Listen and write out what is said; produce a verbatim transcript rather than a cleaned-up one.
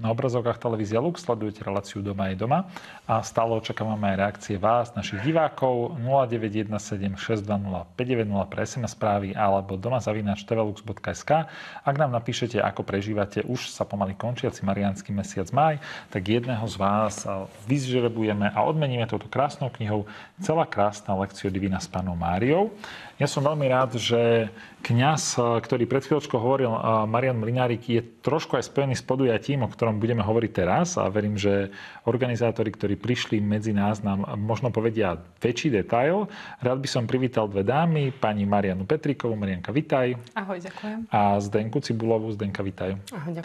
na obrazovkách televízia Lux, sledujete reláciu Doma je doma a stále očakávame aj reakcie vás, našich divákov nula deväť jeden sedem šesť dva nula päť deväť nula pre es em es správy alebo doma zavináč tvlux bodka es ká. Ak nám napíšete, ako prežívate už sa pomaly končiaci mariánsky mesiac máj, tak jedného z vás vyžrebujeme a odmeníme touto krásnou knihou Celá krásna lekcia Divina s Pannou Máriou. Ja som veľmi rád, že kňaz, ktorý pred chvíľočkou hovoril, Marián Mlynárik, je trošku aj spojený s podujatím, o ktorom budeme hovoriť teraz a verím, že organizátori, ktorí prišli medzi nás, nám možno povedia väčší detail. Rád by som privítal dve dámy, pani Marianu Petrikovú. Marianka, vitaj. Ahoj, ďakujem. A Zdenku Cibulovú. Zdenka, vitaj. Ahoj, ďakujem.